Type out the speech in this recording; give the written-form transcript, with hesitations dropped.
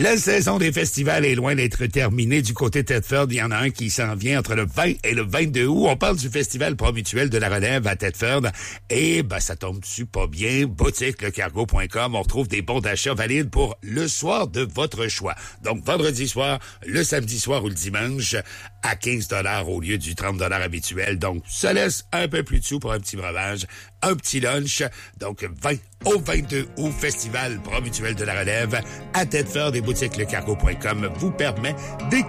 La saison des festivals est loin d'être terminée. Du côté de Thetford, il y en a un qui s'en vient entre le 20 et le 22 août. On parle du Festival Promutuel de la Relève à Thetford. Et ça tombe dessus pas bien. Boutiquelecargo.com, on retrouve des bons d'achat valides pour le soir de votre choix. Donc, vendredi soir, le samedi soir ou le dimanche à 15 $ au lieu du 30 $ habituel. Donc, ça laisse un peu plus de sous pour un petit breuvage, un petit lunch. Donc, 20 au 22 août, Festival Promutuel de la Relève à Thetford et boutiquelecargo.com vous permet d'économiser